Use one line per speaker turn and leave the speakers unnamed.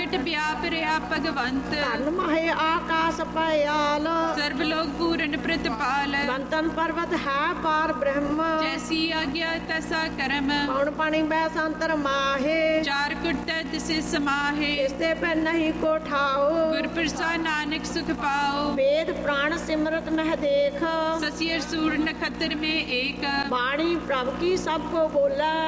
घट व्याप रहा भगवंत।
धन महे आकाश पयाल
सर्व लोक पूर्ण प्रतिपाल।
मंथन पर्वत है पार ब्रह्म
जैसी आज्ञा तैसा कर्म।
पौन पानी बैसंतर माहे
चार कुट तिसे समाहे।
इसते पे नहीं को ठाओ
गुर प्रसाद नानक सुख पाओ।
वेद प्राण सिमरत नह देख
ससियर सूर नखत्र में एक।
वाणी प्रभु की सबको बोला